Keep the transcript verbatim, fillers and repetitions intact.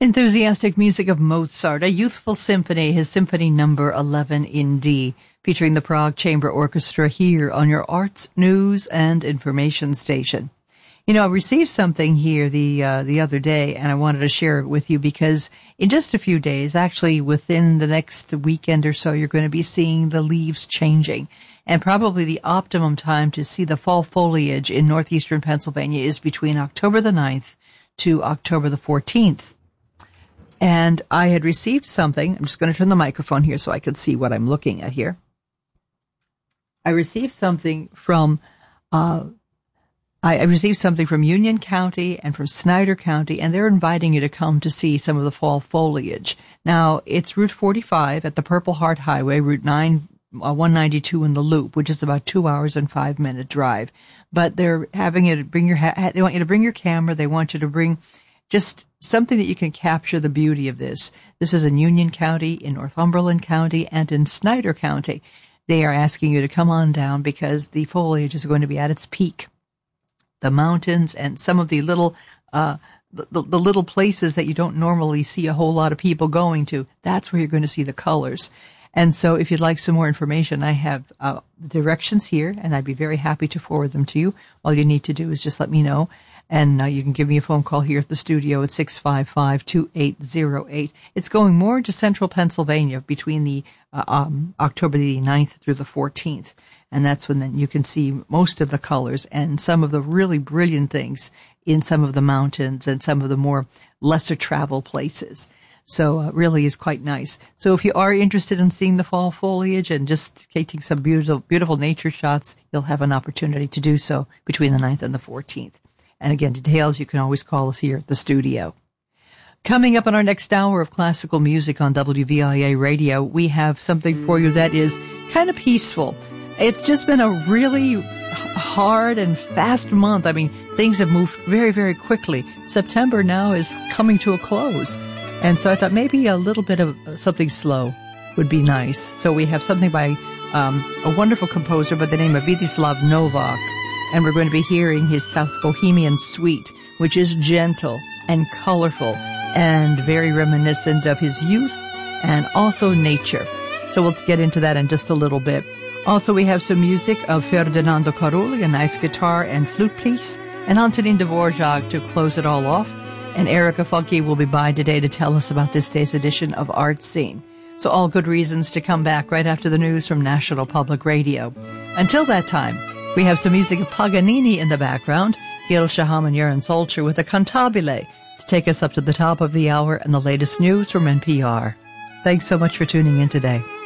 Enthusiastic music of Mozart, a youthful symphony, his symphony number eleven in D, featuring the Prague Chamber Orchestra here on your arts, news, and information station. You know, I received something here the uh, the other day, and I wanted to share it with you because in just a few days, actually within the next weekend or so, you're going to be seeing the leaves changing. And probably the optimum time to see the fall foliage in northeastern Pennsylvania is between October the ninth to October the fourteenth. And I had received something. I'm just going to turn the microphone here so I can see what I'm looking at here. I received something from, uh, I, I received something from Union County and from Snyder County, and they're inviting you to come to see some of the fall foliage. Now, it's Route forty-five at the Purple Heart Highway, Route nine, uh, one ninety-two in the Loop, which is about two hours and five minute drive. But they're having you to bring your, ha- they want you to bring your camera. They want you to bring just something that you can capture the beauty of this. This is in Union County, in Northumberland County, and in Snyder County. They are asking you to come on down because the foliage is going to be at its peak. The mountains and some of the little, uh, the, the little places that you don't normally see a whole lot of people going to, that's where you're going to see the colors. And so if you'd like some more information, I have uh, the directions here, and I'd be very happy to forward them to you. All you need to do is just let me know. And uh, you can give me a phone call here at the studio at six five five, two eight zero eight. It's going more into central Pennsylvania between the uh, um, October the ninth through the fourteenth. And that's when then you can see most of the colors and some of the really brilliant things in some of the mountains and some of the more lesser travel places. So uh, really is quite nice. So if you are interested in seeing the fall foliage and just taking some beautiful, beautiful nature shots, you'll have an opportunity to do so between the ninth and the fourteenth. And again, details, you can always call us here at the studio. Coming up in our next hour of classical music on W V I A Radio, we have something for you that is kind of peaceful. It's just been a really hard and fast month. I mean, things have moved very, very quickly. September now is coming to a close. And so I thought maybe a little bit of something slow would be nice. So we have something by um, a wonderful composer by the name of Vítislav Novak. And we're going to be hearing his South Bohemian Suite, which is gentle and colorful and very reminiscent of his youth and also nature. So we'll get into that in just a little bit. Also, we have some music of Ferdinando Carulli, a nice guitar and flute piece, and Antonin Dvorak to close it all off. And Erica Funke will be by today to tell us about this day's edition of Art Scene. So all good reasons to come back right after the news from National Public Radio. Until that time, we have some music of Paganini in the background, Gil Shaham and Jeroen Solcher with a Cantabile to take us up to the top of the hour and the latest news from N P R. Thanks so much for tuning in today.